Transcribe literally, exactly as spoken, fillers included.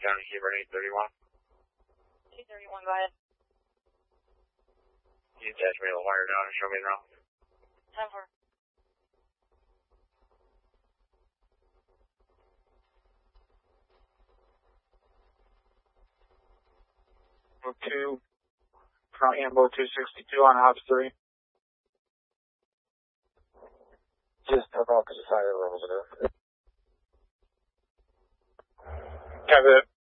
County, Hebron eight thirty-one. eight thirty-one, go ahead. You attach me to the wire down and show me the route. ten four. Move two, front Ambo two sixty-two on Hobbs three. Just about the side of the road. Copy that.